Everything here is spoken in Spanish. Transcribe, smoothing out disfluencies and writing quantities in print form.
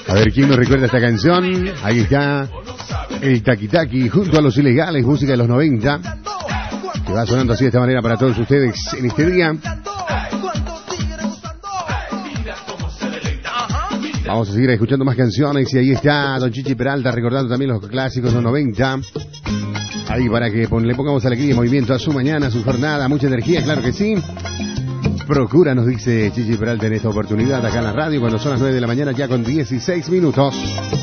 A ver, ¿quién nos recuerda esta canción? Ahí está el Taki Taki junto a Los Ilegales, música de los 90, que va sonando así de esta manera para todos ustedes en este día. Vamos a seguir escuchando más canciones y ahí está Don Chichi Peralta recordando también los clásicos de los 90. Ahí para que le pongamos alegría y movimiento a su mañana, a su jornada, mucha energía, claro que sí. Procura, nos dice Chichi Peralta en esta oportunidad acá en la radio cuando son las 9 de la mañana ya con 16 minutos.